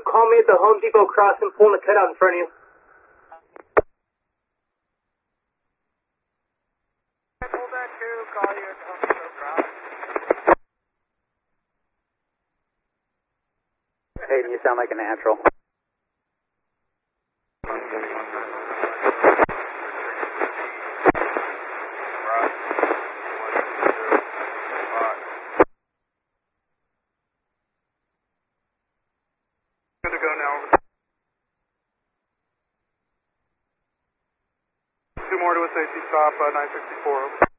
call me at the Home Depot crossing, pulling the cutout in front of you. Hold that 2, call you at the Home Depot crossing. Hayden, you sound like a natural. Good to go now. 2 more to a safety stop, 964.